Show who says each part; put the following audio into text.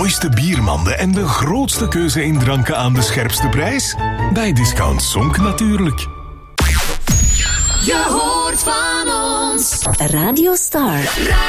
Speaker 1: mooiste biermanden en de grootste keuze in dranken aan de scherpste prijs? Bij Discount Sonk natuurlijk.
Speaker 2: Je hoort van ons.
Speaker 3: Radio Star.